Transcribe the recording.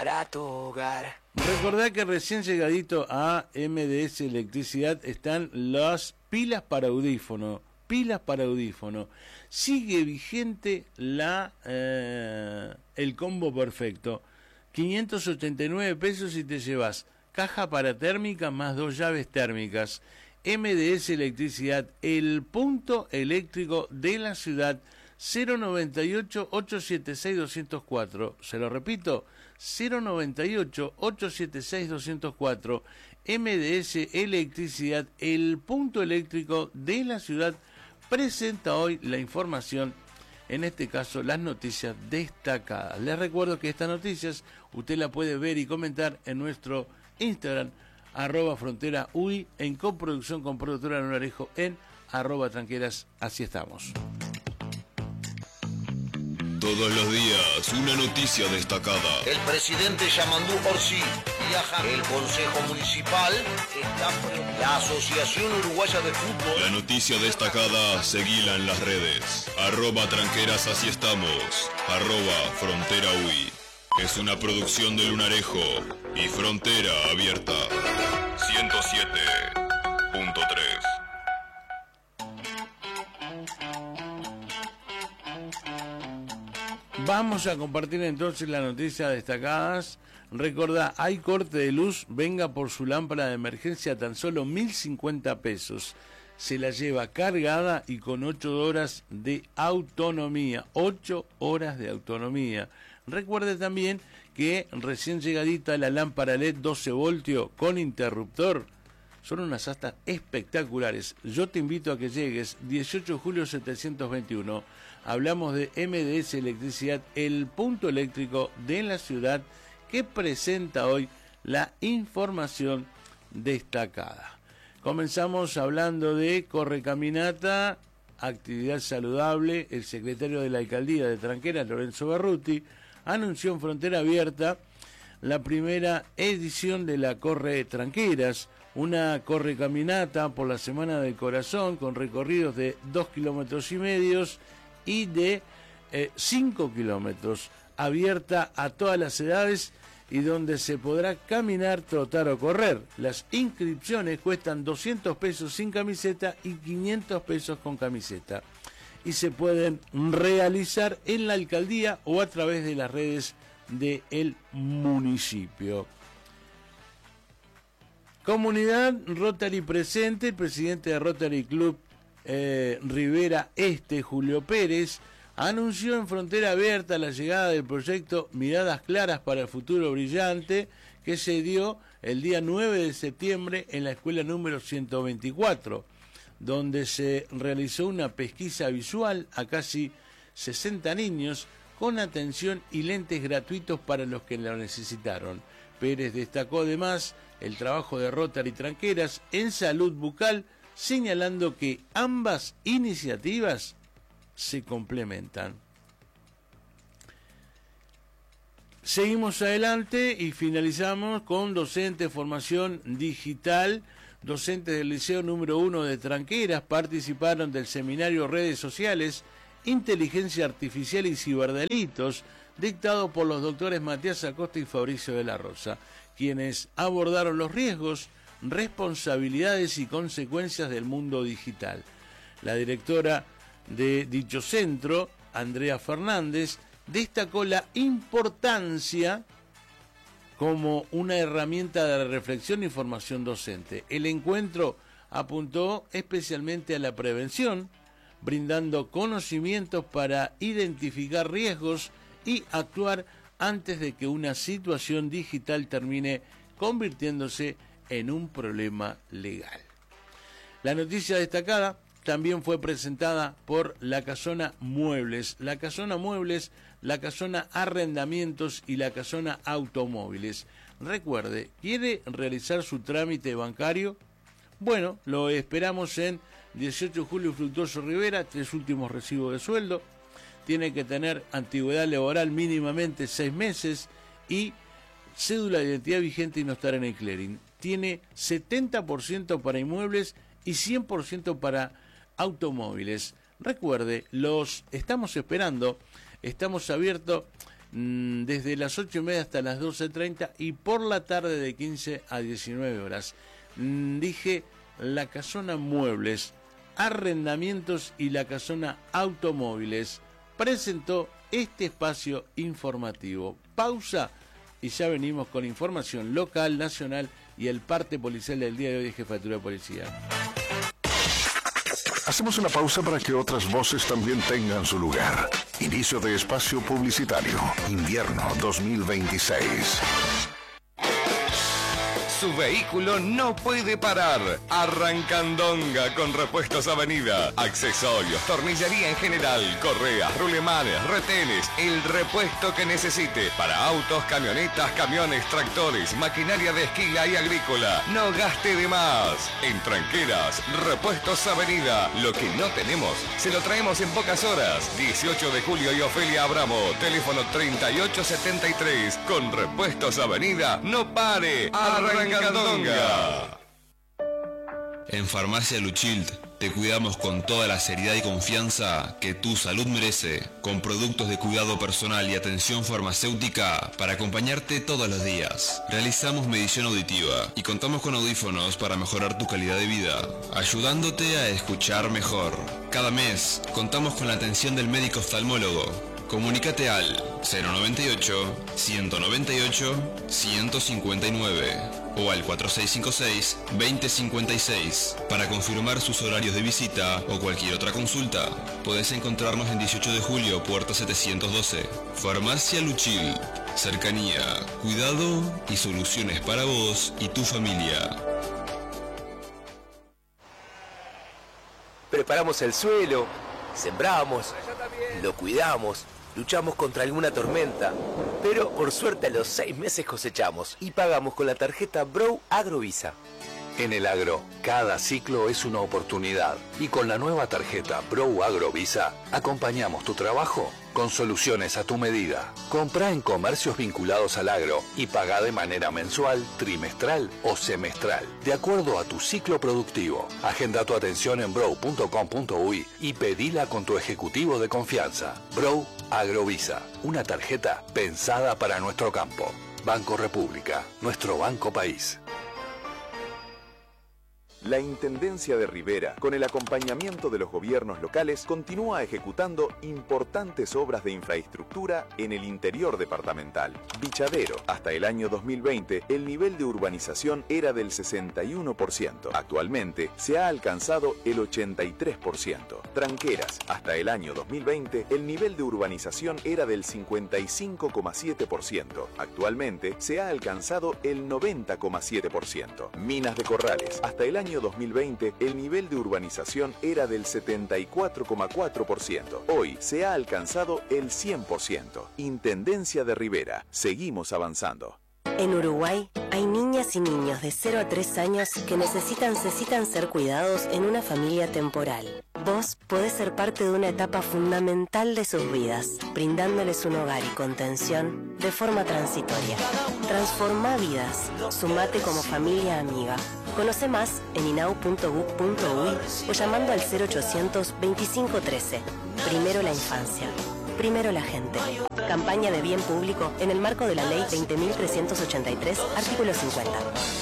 para tu hogar. Recordá que recién llegadito a MDS Electricidad están las pilas para audífono. Pilas para audífono. Sigue vigente el combo perfecto. 589 pesos y te llevas caja para térmica más 2 llaves térmicas. MDS Electricidad, el punto eléctrico de la ciudad. 098-876-204. Se lo repito, 098-876-204. MDS Electricidad, el punto eléctrico de la ciudad, presenta hoy la información, en este caso las noticias destacadas. Les recuerdo que estas noticias usted la puede ver y comentar en nuestro Instagram, @fronteraui, en coproducción con Productora Lunarejo en @tranqueras. Así estamos. Todos los días, una noticia destacada. El presidente Yamandú Orsi viaja. El Consejo Municipal está. La Asociación Uruguaya de Fútbol. La noticia destacada, seguila en las redes. @tranqueras, así estamos. @fronteraui. Es una producción de Lunarejo y Frontera Abierta. 107.3. Vamos a compartir entonces las noticias destacadas. Recordá, hay corte de luz, venga por su lámpara de emergencia a tan solo 1.050 pesos. Se la lleva cargada y con 8 horas de autonomía. 8 horas de autonomía. Recuerde también que recién llegadita la lámpara LED 12 voltios con interruptor. Son unas astas espectaculares. Yo te invito a que llegues. 18 de julio 721. Hablamos de MDS Electricidad, el punto eléctrico de la ciudad, que presenta hoy la información destacada. Comenzamos hablando de Correcaminata, actividad saludable. El secretario de la Alcaldía de Tranqueras, Lorenzo Berruti, anunció en Frontera Abierta la primera edición de la Corre Tranqueras, una correcaminata por la Semana del Corazón con recorridos de 2,5 kilómetros y de 5 kilómetros, abierta a todas las edades y donde se podrá caminar, trotar o correr. Las inscripciones cuestan 200 pesos sin camiseta y 500 pesos con camiseta y se pueden realizar en la alcaldía o a través de las redes del municipio. Comunidad Rotary presente. El presidente de Rotary Club Rivera Este, Julio Pérez, anunció en Frontera Abierta la llegada del proyecto Miradas Claras para el Futuro Brillante, que se dio el día 9 de septiembre en la escuela número 124, donde se realizó una pesquisa visual a casi 60 niños con atención y lentes gratuitos para los que lo necesitaron. Pérez destacó además el trabajo de Rotary Tranqueras en salud bucal, señalando que ambas iniciativas se complementan. Seguimos adelante y finalizamos con docentes, formación digital. Docentes del Liceo número 1 de Tranqueras participaron del seminario Redes Sociales, Inteligencia Artificial y Ciberdelitos, dictado por los doctores Matías Acosta y Fabricio de la Rosa, quienes abordaron los riesgos, responsabilidades y consecuencias del mundo digital. La directora de dicho centro, Andrea Fernández, destacó la importancia como una herramienta de reflexión y formación docente. El encuentro apuntó especialmente a la prevención, brindando conocimientos para identificar riesgos y actuar antes de que una situación digital termine convirtiéndose en un problema legal. La noticia destacada también fue presentada por La Casona Muebles. La Casona Muebles, La Casona Arrendamientos y La Casona Automóviles. Recuerde, ¿quiere realizar su trámite bancario? Bueno, lo esperamos en 18 de julio Fructuoso Rivera, 3 últimos recibos de sueldo. Tiene que tener antigüedad laboral mínimamente 6 meses y cédula de identidad vigente y no estar en el clearing. Tiene 70% para inmuebles y 100% para automóviles. Recuerde, los estamos esperando, estamos abiertos desde las 8:30 hasta las 12:30 y por la tarde de 15 a 19 horas. Dije La Casona Muebles, Arrendamientos y La Casona Automóviles presentó este espacio informativo. Pausa y ya venimos con información local, nacional y el parte policial del día de hoy de Jefatura de Policía. Hacemos una pausa para que otras voces también tengan su lugar. Inicio de espacio publicitario. Invierno 2026. Su vehículo no puede parar. Arrancandonga con Repuestos Avenida. Accesorios, tornillería en general, correas, rulemanes, retenes, el repuesto que necesite para autos, camionetas, camiones, tractores, maquinaria de esquila y agrícola. No gaste de más. En Tranqueras, Repuestos Avenida. Lo que no tenemos, se lo traemos en pocas horas. 18 de julio y Ofelia Abramo. Teléfono 3873. Con Repuestos Avenida, no pare. Arrancandonga. En Farmacia Luchild te cuidamos con toda la seriedad y confianza que tu salud merece, con productos de cuidado personal y atención farmacéutica para acompañarte todos los días. Realizamos medición auditiva y contamos con audífonos para mejorar tu calidad de vida, ayudándote a escuchar mejor. Cada mes contamos con la atención del médico oftalmólogo. Comunícate al 098-198-159 o al 4656-2056 para confirmar sus horarios de visita o cualquier otra consulta. Podés encontrarnos en 18 de julio, puerta 712. Farmacia Luchil. Cercanía, cuidado y soluciones para vos y tu familia. Preparamos el suelo, sembramos, lo cuidamos, luchamos contra alguna tormenta, pero por suerte a los 6 meses cosechamos y pagamos con la tarjeta Bro Agrovisa. En el agro, cada ciclo es una oportunidad y con la nueva tarjeta Bro Agrovisa acompañamos tu trabajo con soluciones a tu medida. Comprá en comercios vinculados al agro y pagá de manera mensual, trimestral o semestral, de acuerdo a tu ciclo productivo. Agenda tu atención en bro.com.uy y pedila con tu ejecutivo de confianza. Bro Agrovisa, una tarjeta pensada para nuestro campo. Banco República, nuestro banco país. La Intendencia de Rivera, con el acompañamiento de los gobiernos locales, continúa ejecutando importantes obras de infraestructura en el interior departamental. Bichadero, hasta el año 2020, el nivel de urbanización era del 61%. Actualmente, se ha alcanzado el 83%. Tranqueras, hasta el año 2020, el nivel de urbanización era del 55,7%. Actualmente, se ha alcanzado el 90,7%. Minas de Corrales, hasta el año 2020, el nivel de urbanización era del 74,4%. Hoy se ha alcanzado el 100%. Intendencia de Rivera. Seguimos avanzando. En Uruguay hay niñas y niños de 0 a 3 años que necesitan ser cuidados en una familia temporal. Vos podés ser parte de una etapa fundamental de sus vidas, brindándoles un hogar y contención de forma transitoria. Transformá vidas. Sumate como familia amiga. Conoce más en inau.gov.uy o llamando al 0800 2513. Primero la infancia. Primero la gente. Campaña de bien público en el marco de la Ley 20.383, artículo 50.